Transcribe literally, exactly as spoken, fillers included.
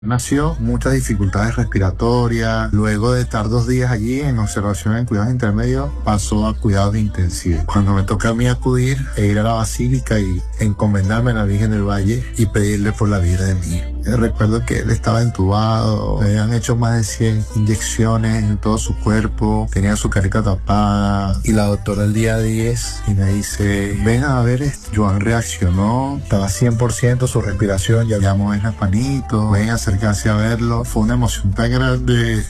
Nació muchas dificultades respiratorias. Luego de estar dos días allí en observación en cuidados intermedios, pasó a cuidados intensivos. Cuando me toca a mí acudir e ir a la basílica y encomendarme a la Virgen del Valle y pedirle por la vida de mi hijo. Eh, Recuerdo que él estaba entubado, le habían hecho más de cien inyecciones en todo su cuerpo, tenía su carita tapada y la doctora el día diez y me dice, ven a ver esto. Joan reaccionó, estaba cien por ciento, su respiración, ya veíamos en las manitos, ven a acercarse a verlo. Fue una emoción tan grande